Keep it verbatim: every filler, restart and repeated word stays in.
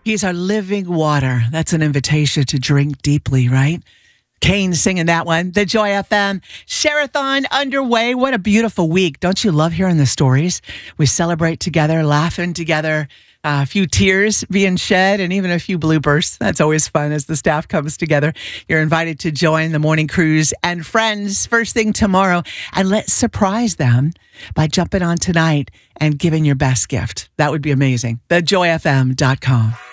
He's our living water. That's an invitation to drink deeply, right? Kane singing that one. The Joy F M Share-a-thon underway. What a beautiful week. Don't you love hearing the stories? We celebrate together, laughing together, uh, a few tears being shed, and even a few bloopers. That's always fun as the staff comes together. You're invited to join the morning cruise and friends first thing tomorrow. And let's surprise them by jumping on tonight and giving your best gift. That would be amazing. the joy f m dot com.